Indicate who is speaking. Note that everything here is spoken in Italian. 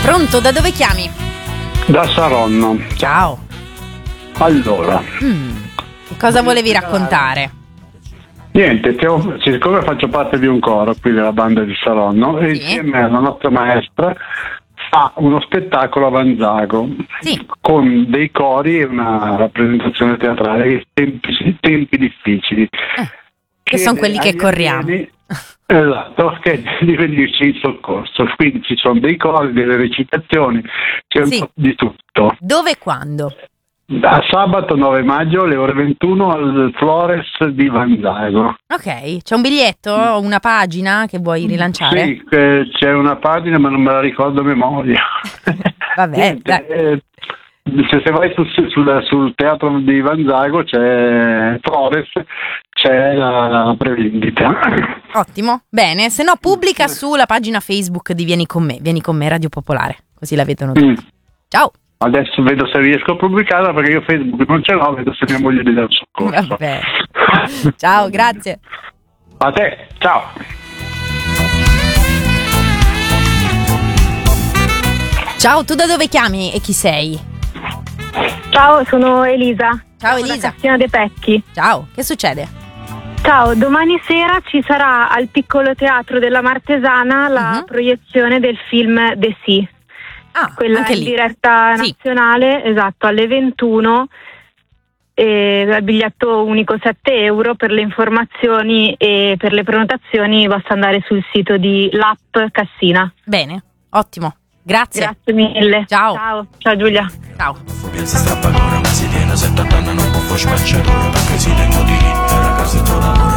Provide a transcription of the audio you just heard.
Speaker 1: Pronto, da dove chiami?
Speaker 2: Da Saronno.
Speaker 1: Ciao.
Speaker 2: Allora,
Speaker 1: Che cosa volevi raccontare?
Speaker 2: niente, siccome faccio parte di un coro qui della banda di Saronno, e
Speaker 1: Sì.
Speaker 2: insieme alla nostra maestra fa uno spettacolo a Vanzago,
Speaker 1: Sì.
Speaker 2: con dei cori e una rappresentazione teatrale in tempi difficili.
Speaker 1: Che sono quelli che
Speaker 2: agli
Speaker 1: corriamo.
Speaker 2: allievi, esatto, che di venirci in soccorso. Quindi ci sono dei cori, delle recitazioni, c'è
Speaker 1: Sì.
Speaker 2: un po' di tutto.
Speaker 1: Dove e quando?
Speaker 2: Da sabato 9 maggio alle ore 21 al Flores di Vanzago.
Speaker 1: Ok, c'è un biglietto o una pagina che vuoi rilanciare?
Speaker 2: Sì, c'è una pagina ma non me la ricordo a memoria.
Speaker 1: Vabbè,
Speaker 2: Niente, se vai sul teatro di Vanzago c'è Flores, c'è la prevendita.
Speaker 1: Ottimo, bene, se no pubblica sulla pagina Facebook di Vieni con me Radio Popolare, così la vedono tutti. Ciao.
Speaker 2: Adesso vedo se riesco a pubblicarla perché io Facebook non ce l'ho, vedo se mia moglie mi dà il soccorso.
Speaker 1: Vabbè. Ciao, grazie.
Speaker 2: A te, ciao.
Speaker 1: Ciao, tu da dove chiami e chi sei?
Speaker 3: Ciao, sono Elisa.
Speaker 1: Ciao
Speaker 3: Da
Speaker 1: Elisa.
Speaker 3: Cassina dei Pecchi.
Speaker 1: Ciao, che succede?
Speaker 3: Ciao, domani sera ci sarà al Piccolo Teatro della Martesana la proiezione del film The Sea.
Speaker 1: Ah,
Speaker 3: Quella
Speaker 1: anche
Speaker 3: in
Speaker 1: lì.
Speaker 3: diretta
Speaker 1: Sì.
Speaker 3: nazionale, esatto, alle 21. Il biglietto unico 7 euro. Per le informazioni e per le prenotazioni basta andare sul sito di l'App Cassina.
Speaker 1: Bene, ottimo. Grazie.
Speaker 3: Grazie mille.
Speaker 1: Ciao.
Speaker 3: Ciao Giulia.
Speaker 1: Ciao.
Speaker 4: Piazza strappacore, ma si tiene 70 anni, non può fare spacciatore, perché si tengo di hit, la casa è tua d'amore.